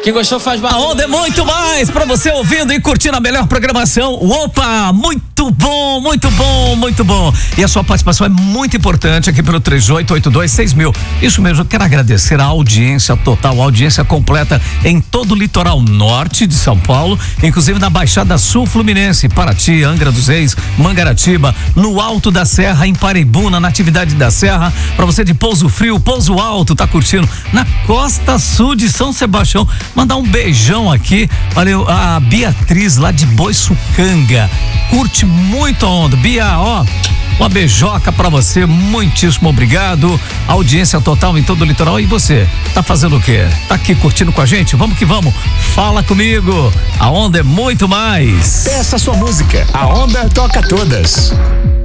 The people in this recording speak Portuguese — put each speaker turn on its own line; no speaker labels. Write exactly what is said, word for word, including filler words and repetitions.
Quem gostou faz barulho.
A onda é muito mais pra você ouvindo e curtindo a melhor programação. Opa, muito bom, muito bom, muito bom. E a sua participação é muito importante aqui pelo três oito oito dois seis mil. Isso mesmo, eu quero agradecer a audiência total, a audiência completa em todo o litoral norte de São Paulo, inclusive na Baixada Sul Fluminense, Paraty, Angra dos Reis, Mangaratiba, no Alto da Serra, em Paraibuna, na Atividade da Serra, pra você de Pouso Frio, Pouso Alto, tá curtindo, na Costa Sul de São Sebastião. Mandar um beijão aqui, valeu, a Beatriz lá de Boiçucanga, curte muito a onda. Bia, ó, uma beijoca pra você, muitíssimo obrigado. Audiência total em todo o litoral. E você, tá fazendo o quê? Tá aqui curtindo com a gente? Vamos que vamos, fala comigo, a onda é muito mais.
Peça sua música, a onda toca todas.